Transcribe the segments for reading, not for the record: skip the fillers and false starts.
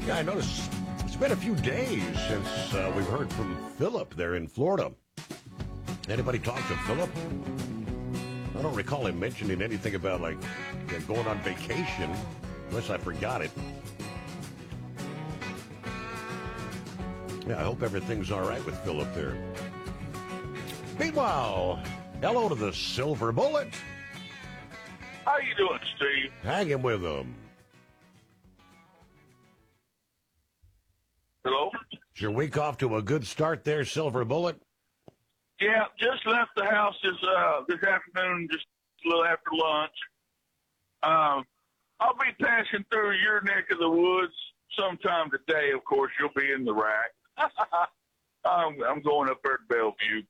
Yeah, I noticed it's been a few days since we've heard from Philip there in Florida. Anybody talk to Philip? I don't recall him mentioning anything about, like, going on vacation, unless I forgot it. Yeah, I hope everything's all right with Philip there. Meanwhile, hello to the Silver Bullet. How you doing, Steve? Hanging with him. Hello? Is your week off to a good start there, Silver Bullet? Yeah, just left the house this afternoon, just a little after lunch. I'll be passing through your neck of the woods sometime today. Of course, you'll be in the rack. I'm going up there to Bellevue.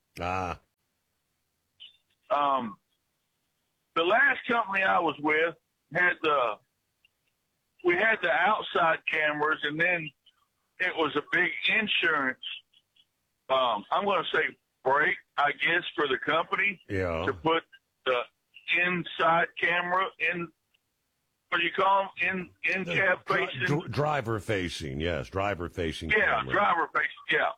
The last company I was with had we had the outside cameras, and then it was a big insurance. I'm going to say break, I guess, for the company to put the inside camera in. What do you call them? In cab facing. Driver facing, yes, driver facing. Yeah, camera. driver facing. Yeah.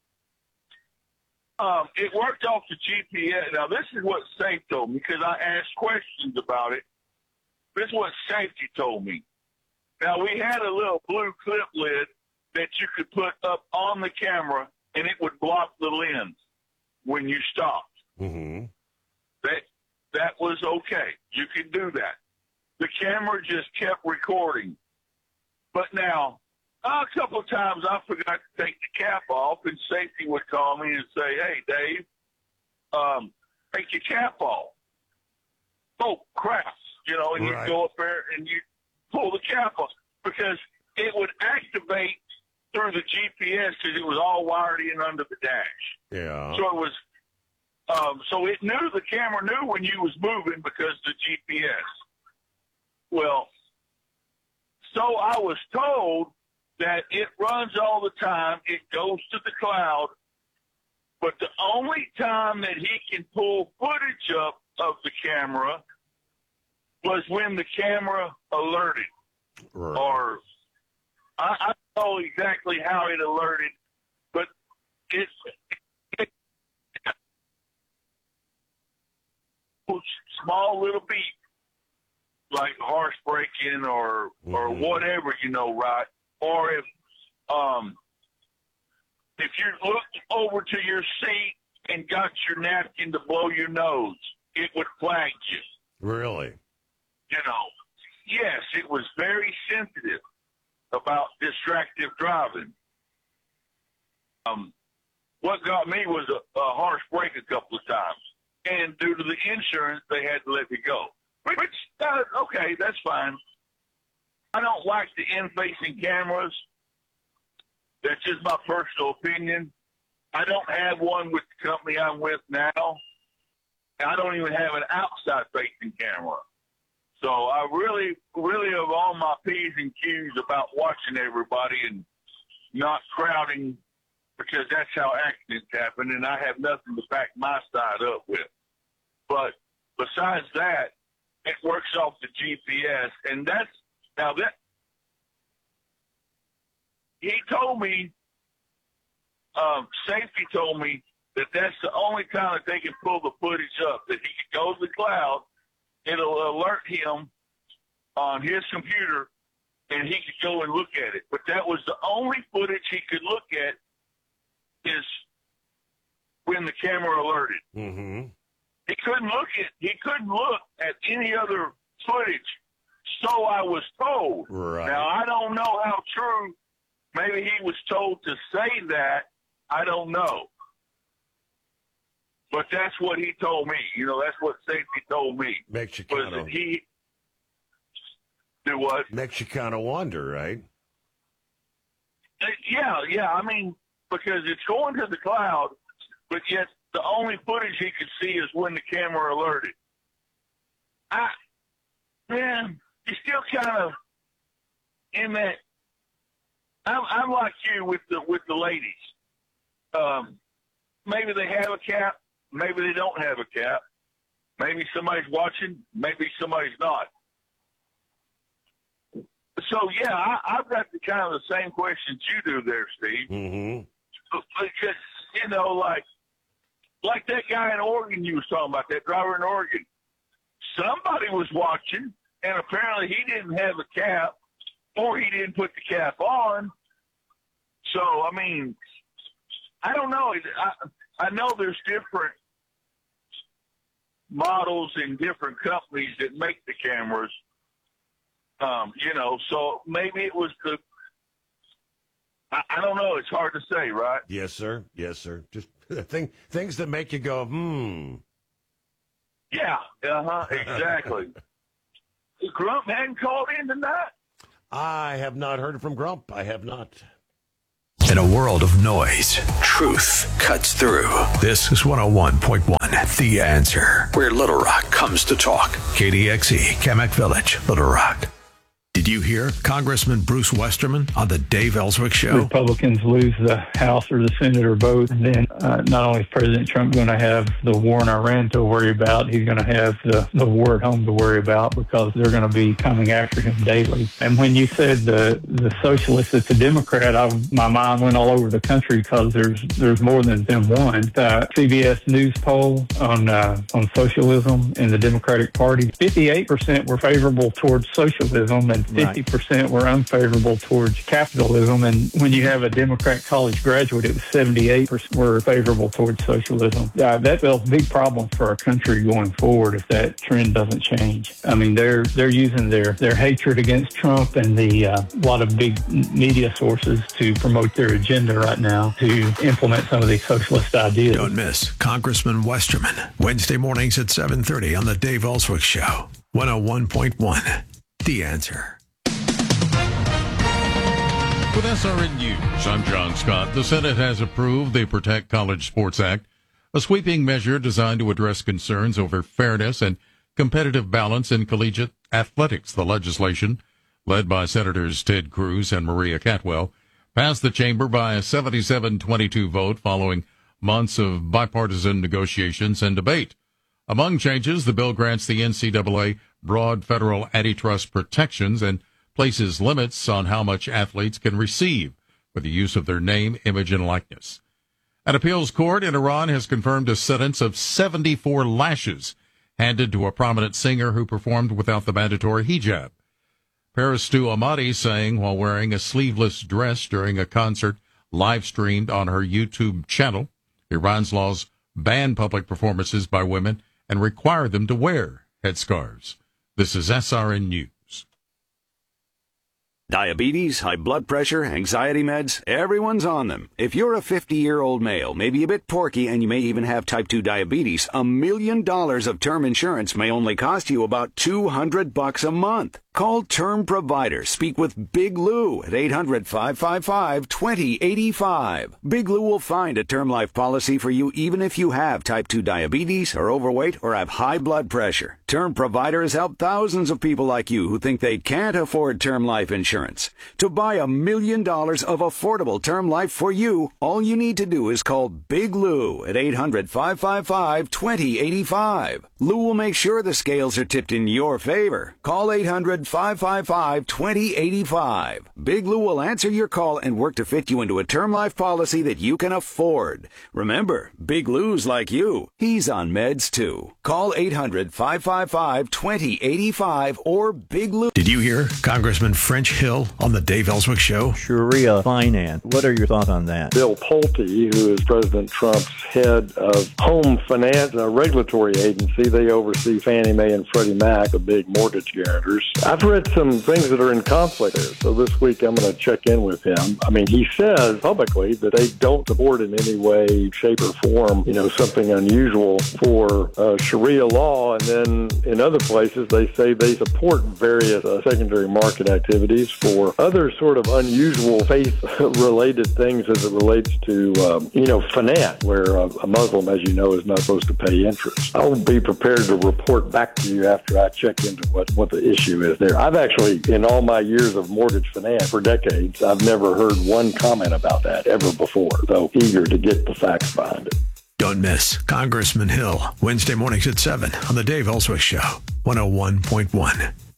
It worked off the GPS. Now, this is what Safe told me because I asked questions about it. This is what Safety told me. Now, we had a little blue clip lid that you could put up on the camera, and it would block the lens when you stopped. Mm-hmm. That was okay. You could do that. The camera just kept recording. But now, a couple of times I forgot to take the cap off, and Safety would call me and say, "Hey, Dave, take your cap off." Oh, crap. And you go up there and you pull the cap off because it would activate through the GPS because it was all wired in under the dash. Yeah. So it was, so it knew, the camera knew when you was moving because of the GPS. Well, so I was told that it runs all the time. It goes to the cloud. But the only time that he can pull footage up of the camera was when the camera alerted. Right. Or I don't know exactly how it alerted, but it small little beep, like harsh braking or whatever, right? Or if you looked over to your seat and got your napkin to blow your nose, it would flag you. Really? Yes, it was very sensitive about distracted driving. What got me was a harsh brake a couple of times. And due to the insurance, they had to let me go. Which, okay, that's fine. I don't like the in-facing cameras. That's just my personal opinion. I don't have one with the company I'm with now. I don't even have an outside-facing camera. So I really have all my P's and Q's about watching everybody and not crowding because that's how accidents happen, and I have nothing to back my side up with. But besides that, it works off the GPS, and he told me, Safety told me that that's the only time that they can pull the footage up, that he can go to the cloud, it'll alert him on his computer, and he could go and look at it. But that was the only footage he could look at is when the camera alerted. Mm-hmm. He couldn't look at any other footage. So I was told. Right. Now I don't know how true. Maybe he was told to say that. I don't know. But that's what he told me. That's what Safety told me. Makes you kind of. He do what? Makes you kind of wonder, right? Yeah. I mean, because it's going to the cloud, but yet the only footage he could see is when the camera alerted. Man, you're still kind of in that. I'm like you with the ladies. Maybe they have a cap. Maybe they don't have a cap. Maybe somebody's watching. Maybe somebody's not. So, yeah, I've got the kind of the same questions you do there, Steve. Mm-hmm. Just, like that guy in Oregon you was talking about, that driver in Oregon. Somebody was watching, and apparently he didn't have a cap, or he didn't put the cap on. So, I mean, I don't know. I know there's different models in different companies that make the cameras, so maybe it was I don't know. It's hard to say, right? Yes, sir. Yes, sir. Just things that make you go, Yeah, exactly. Grump hadn't called in tonight? I have not heard from Grump. I have not. In a world of noise, truth cuts through. This is 101.1 The Answer, where Little Rock comes to talk. KDXE, Kamak Village, Little Rock. Did you hear Congressman Bruce Westerman on the Dave Ellswick Show? Republicans lose the House or the Senate or both, and then not only is President Trump going to have the war in Iran to worry about, he's going to have the war at home to worry about, because they're going to be coming after him daily. And when you said the socialist that's a Democrat, my mind went all over the country, because there's more than one. CBS News poll on socialism in the Democratic Party, 58% were favorable towards socialism, and 50% were unfavorable towards capitalism. And when you have a Democrat college graduate, it was 78% were favorable towards socialism. That spells big problems for our country going forward if that trend doesn't change. I mean, they're using their hatred against Trump and the lot of big media sources to promote their agenda right now to implement some of these socialist ideas. Don't miss Congressman Westerman, Wednesday mornings at 7:30 on the Dave Ellswick Show. 101.1 The Answer. With SRN News, I'm John Scott. The Senate has approved the Protect College Sports Act, a sweeping measure designed to address concerns over fairness and competitive balance in collegiate athletics. The legislation, led by Senators Ted Cruz and Maria Cantwell, passed the chamber by a 77-22 vote following months of bipartisan negotiations and debate. Among changes, the bill grants the NCAA broad federal antitrust protections and places limits on how much athletes can receive for the use of their name, image, and likeness. An appeals court in Iran has confirmed a sentence of 74 lashes handed to a prominent singer who performed without the mandatory hijab. Parastu Ahmadi sang while wearing a sleeveless dress during a concert live-streamed on her YouTube channel. Iran's laws ban public performances by women and require them to wear headscarves. This is SRN News. Diabetes, high blood pressure, anxiety meds, everyone's on them. If you're a 50-year-old male, maybe a bit porky, and you may even have type 2 diabetes, $1 million of term insurance may only cost you about $200 a month. Call Term Provider. Speak with Big Lou at 800-555-2085. Big Lou will find a term life policy for you even if you have type 2 diabetes, are overweight, or have high blood pressure. Term Provider has helped thousands of people like you who think they can't afford term life insurance. To buy $1 million of affordable term life for you, all you need to do is call Big Lou at 800-555-2085. Lou will make sure the scales are tipped in your favor. Call 800-555-2085. Big Lou will answer your call and work to fit you into a term life policy that you can afford. Remember, Big Lou's like you. He's on meds too. Call 800-555-2085 or Big Lou. Did you hear Congressman French Hill on the Dave Ellswick Show? Sharia finance. What are your thoughts on that? Bill Pulte, who is President Trump's head of home finance, a regulatory agency, they oversee Fannie Mae and Freddie Mac, the big mortgage guarantors. I've read some things that are in conflict there, so this week I'm going to check in with him. I mean, he says publicly that they don't support in any way, shape, or form, something unusual for Sharia law, and then in other places they say they support various secondary market activities for other sort of unusual faith-related things as it relates to, finance, where a Muslim, as you know, is not supposed to pay interest. I'll be prepared to report back to you after I check into what the issue is there. I've actually, in all my years of mortgage finance for decades, I've never heard one comment about that ever before, though eager to get the facts behind it. Don't miss Congressman Hill, Wednesday mornings at 7 on the Dave Ellswick Show, 101.1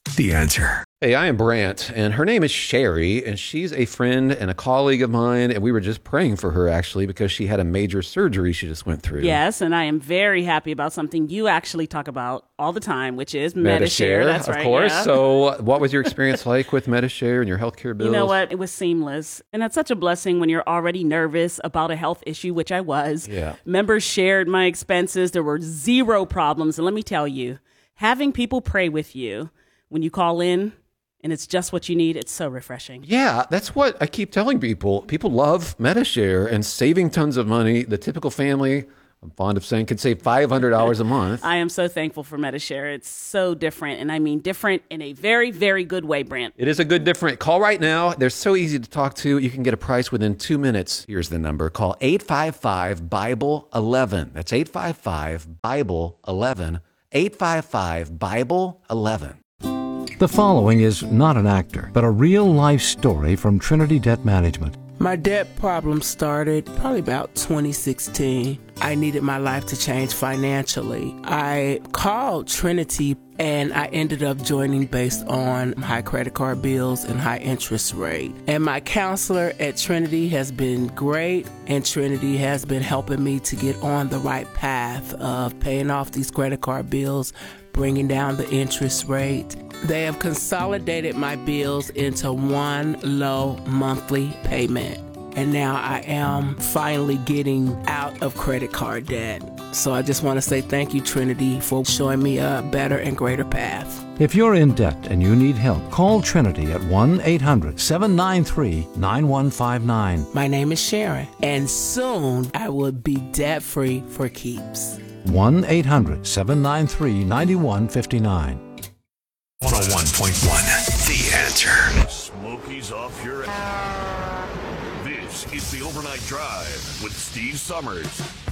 The Answer. Hey, I am Brant, and her name is Sherry, and she's a friend and a colleague of mine, and we were just praying for her, actually, because she had a major surgery she just went through. Yes, and I am very happy about something you actually talk about all the time, which is Medi-Share. That's right. Of course. Yeah. So what was your experience like with Medi-Share and your healthcare bills? You know what? It was seamless. And that's such a blessing when you're already nervous about a health issue, which I was. Yeah. Members shared my expenses. There were zero problems. And let me tell you, having people pray with you when you call in, and it's just what you need, it's so refreshing. Yeah, that's what I keep telling people. People love Medi-Share and saving tons of money. The typical family, I'm fond of saying, could save $500 a month. I am so thankful for Medi-Share. It's so different, and I mean different in a very, very good way, Brant. It is a good different. Call right now. They're so easy to talk to. You can get a price within 2 minutes. Here's the number. Call 855-BIBLE-11. That's 855-BIBLE-11. 855-BIBLE-11. The following is not an actor, but a real-life story from Trinity Debt Management. My debt problem started probably about 2016. I needed my life to change financially. I called Trinity and I ended up joining based on high credit card bills and high interest rate. And my counselor at Trinity has been great, and Trinity has been helping me to get on the right path of paying off these credit card bills, bringing down the interest rate. They have consolidated my bills into one low monthly payment. And now I am finally getting out of credit card debt. So I just want to say thank you, Trinity, for showing me a better and greater path. If you're in debt and you need help, call Trinity at 1-800-793-9159. My name is Sharon, and soon I will be debt-free for keeps. 1-800-793-9159. 101.1 The Answer. Smokies off your ass. This is the Overnight Drive with Steve Summers.